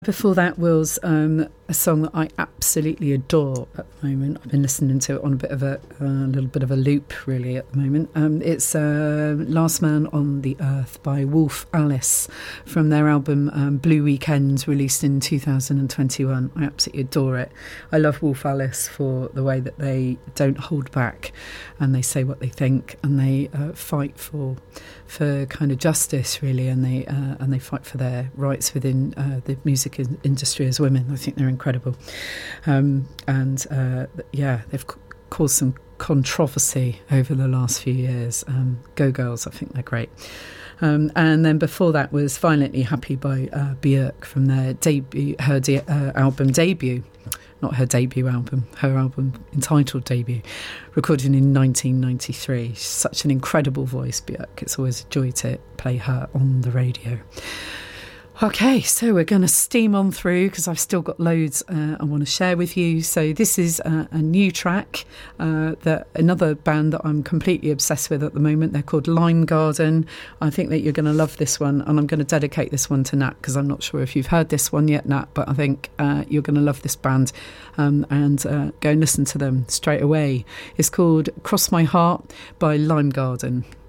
Before that was a song that I absolutely adore at the moment. I've been listening to it on a little bit of a loop, really, at the moment. It's Last Man on the Earth by Wolf Alice from their album Blue Weekend, released in 2021. I absolutely adore it. I love Wolf Alice for the way that they don't hold back and they say what they think, and they fight for kind of justice, really, and they fight for their rights within the music industry as women. I think they're incredible, they've caused some controversy over the last few years. Go Girls, I think they're great. And then before that was Violently Happy by Björk from their album Debut. Not her debut album, her album entitled Debut, recorded in 1993. She's such an incredible voice, Björk. It's always a joy to play her on the radio. Okay, so we're going to steam on through because I've still got loads I want to share with you. So this is a new track, that another band that I'm completely obsessed with at the moment. They're called Lime Garden. I think that you're going to love this one, and I'm going to dedicate this one to Nat because I'm not sure if you've heard this one yet, Nat, but I think you're going to love this band, and go and listen to them straight away. It's called Cross My Heart by Lime Garden.